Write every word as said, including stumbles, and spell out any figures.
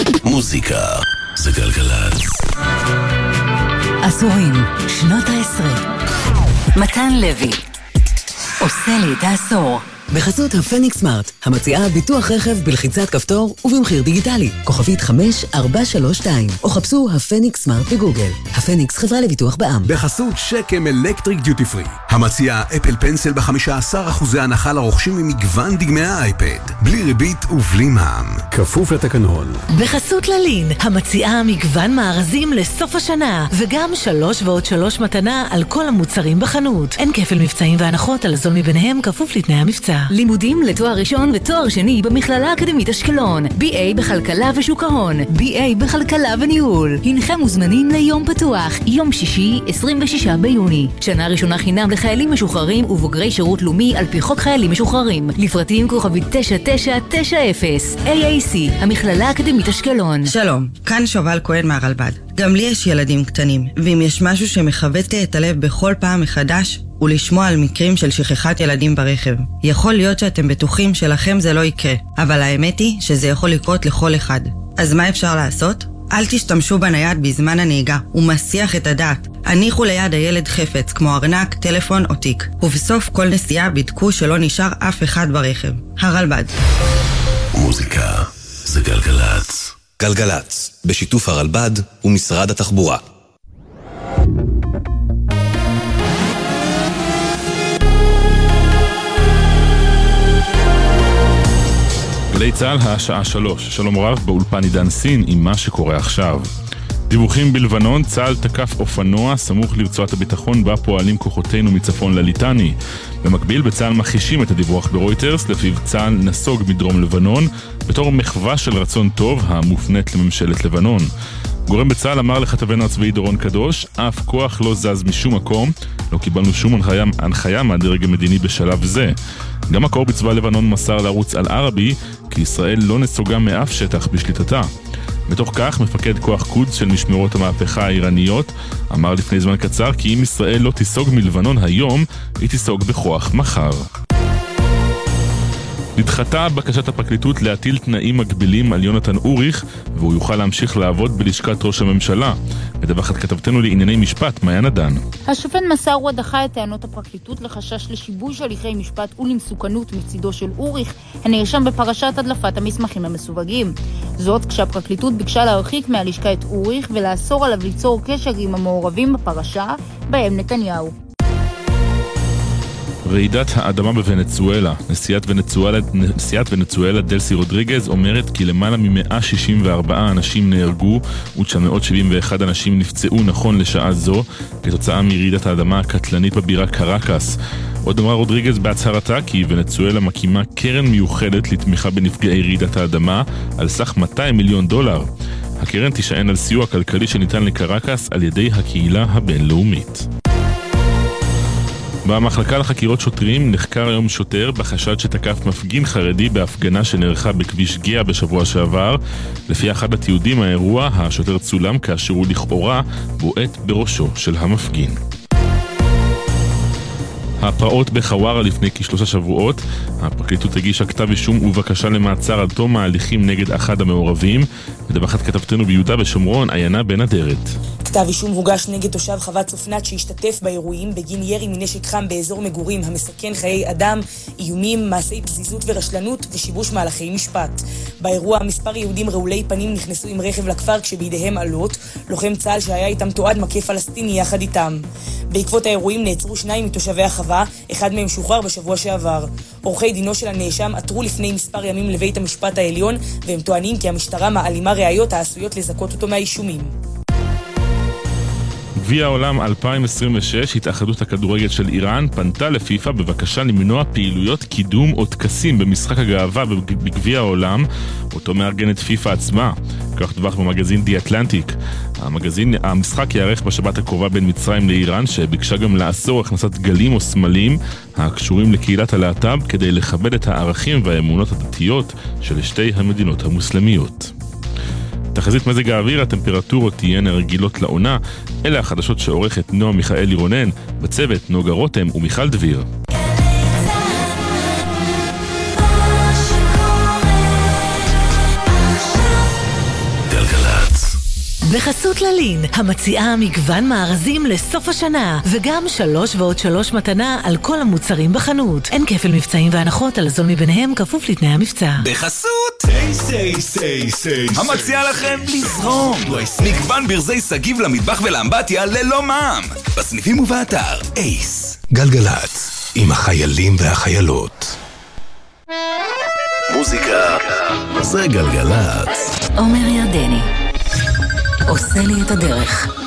מוזיקה זה גלגלצ. עשורים, שנות העשרה. מתן לוי עושה לי את העשור. בחסות הפניקס סמארט, המציעה ביטוח רכב בלחיצת כפתור ובמחיר דיגיטלי. כוכבית חמש ארבע שלוש שתיים, או חפשו הפניקס סמארט בגוגל. הפניקס חברה לביטוח בע"מ. בחסות שקם אלקטריק דיוטי פרי, המציעה אפל פנסל ב-חמישה עשר אחוז הנחה לרוכשים ממגוון דגמי האייפד, בלי ריבית ובלי מע"מ. כפוף לתקנון. בחסות ללין, המציעה מגוון מארזים לסוף השנה, וגם שלוש ועוד שלוש מתנה על כל המוצרים בחנות. אין כפל מבצעים והנחות על זול מביניהם, כפוף לתנאי המבצע. לימודים לתואר ראשון ותואר שני במכללה האקדמית אשקלון. בי איי בכלכלה ושוק ההון, בי איי בכלכלה וניהול. הנכם מוזמנים ליום פתוח, יום שישי, עשרים ושישה ביוני. שנה ראשונה חינם לחיילים משוחררים ובוגרי שירות לאומי על פי חוק חיילים משוחררים. לפרטים כוכבית תשע תשע תשע אפס. איי איי סי, המכללה האקדמית אשקלון. שלום, כאן שובל כהן מהרלב"ד. גם לי יש ילדים קטנים, ואם יש משהו שמחבט את הלב בכל פעם מחדש, ולשמוע על מקרים של שכחת ילדים ברכב. יכול להיות שאתם בטוחים שלכם זה לא יקרה, אבל האמת היא שזה יכול לקרות לכל אחד. אז מה אפשר לעשות? אל תשתמשו בנייד בזמן הנהיגה, הוא מסיח את הדעת. הניחו ליד הילד חפץ, כמו ארנק, טלפון או תיק. ובסוף כל נסיעה בדקו שלא נשאר אף אחד ברכב. הרלב"ד. מוזיקה זה גלגלצ. גלגלצ, בשיתוף הרלב"ד ומשרד התחבורה. גלי צהל השעה שלוש, שלום רב באולפן עידן סין עם מה שקורה עכשיו. דיווחים בלבנון, צהל תקף אופנוע סמוך לרצועת הביטחון בה פועלים כוחותינו מצפון לליטני. במקביל בצהל מכחישים את הדיווח ברויטרס, לפיו צהל נסוג מדרום לבנון בתור מחווה של רצון טוב המופנית לממשלת לבנון. גורם בצהל אמר לכתבנו הצבאי דורון קדוש, אף כוח לא זז משום מקום, לא קיבלנו שום הנחיה, הנחיה מהדרג המדיני בשלב זה. גם מקור בצבא לבנון מסר לערוץ אל-ערבי כי ישראל לא נסוגה מאף שטח בשליטתה. בתוך כך מפקד כוח קודס של משמרות המהפכה האיראניות אמר לפני זמן קצר כי אם ישראל לא תיסוג מלבנון היום, היא תיסוג בכוח מחר. נדחתה בקשת הפרקליטות להטיל תנאים מגבילים על יונתן אוריך והוא יוכל להמשיך לעבוד בלשכת ראש הממשלה. מדווחת כתבתנו לענייני משפט, מעיין עדן. השופט מסארווה דחה את טענות הפרקליטות לחשש לשיבוש הליכי משפט ולמסוכנות מצידו של אוריך, הנאשם בפרשת הדלפת המסמכים המסווגים. זאת כשהפרקליטות ביקשה להרחיק מהלשכה את אוריך ולאסור עליו ליצור קשר עם המעורבים בפרשה, בהם נתניהו. רעידת האדמה בוונצואלה. נשיאת ונצואלה, נשיאת ונצואלה דלסי רודריגז אומרת כי למעלה מ-מאה שישים וארבעה אנשים נהרגו ו-תשע מאות שבעים ואחת אנשים נפצעו נכון לשעה זו כתוצאה מרעידת האדמה הקטלנית בבירה קרקס. עוד אמרה רודריגז בהצהרתה כי ונצואלה מקימה קרן מיוחדת לתמיכה בנפגעי רעידת האדמה על סך מאתיים מיליון דולר. הקרן תישען על סיוע כלכלי שניתן לקרקס על ידי הקהילה הבינלאומית. במחלקה לחקירות שוטרים נחקר היום שוטר בחשד שתקף מפגין חרדי בהפגנה שנערכה בכביש גאה בשבוע שעבר. לפי אחד התיעודים האירוע, השוטר צולם כאשר הוא לכאורה בועט בראשו של המפגין. הפרעות בחווארה לפני כשלושה שבועות, הפרקליטות הגישה כתב אישום ובקשה למעצר עד תום ההליכים נגד אחד המעורבים. מדווחת כתבתנו ביהודה ושומרון, עיינה בן אדרת. כתב אישום הוגש נגד תושב חוות צופנת שהשתתף באירועים בגין ירי מנשק חם באזור מגורים המסכן חיי אדם, איומים, מעשי פזיזות ורשלנות ושיבוש מהלכי משפט. באירוע מספר יהודים רעולי פנים נכנסו עם רכב לכפר כשבידיהם עלות, לוחם צה"ל שהיה איתם תועד מכה פלסטיני יחד איתם. בעקבות האירועים נעצרו שניים מתושבי החווה, אחד מהם שוחרר בשבוע שעבר. עורכי דינו של הנאשם עתרו לפני מספר ימים לבית המשפט העליון, והם טוענים כי המשטרה מעלימה ראיות העשויות לזכות אותו מהאישומים. גביע העולם אלפיים עשרים ושש, התאחדות הכדורגל של איראן פנתה לפיפה בבקשה למנוע פעילויות קידום או טקסים במשחק הגאווה בגביע העולם, אותו מארגנת פיפה עצמה. כך דווח במגזין די אטלנטיק. המגזין, המשחק יערך בשבת הקרובה בין מצרים לאיראן, שביקשה גם לאסור הכנסת גלים או סמלים הקשורים לקהילת הלהט"ב כדי לכבד את הערכים והאמונות הדתיות של שתי המדינות המוסלמיות. תחזית מזג האוויר, הטמפרטורות תהיינה רגילות לעונה. אלה החדשות שעורכת נועה מיכאל רונן, בצוות נוגה רותם ומיכל דביר. בחסות ללין, המציעה מגוון מארזים לסוף השנה, וגם שלוש ועוד שלוש מתנה על כל המוצרים בחנות. אין כפל מבצעים והנחות על הזול מביניהם, כפוף לתנאי המבצע. בחסות סי סי סי סי המציעה לכם לזרום מגוון ברזי סגיב למטבח ולאמבטיה ללא מע"מ בסניפים ובאתר אייס. גלגלצ, עם החיילים והחיילות. מוזיקה זה גלגלצ. עומר ירדני עושה לי את הדרך.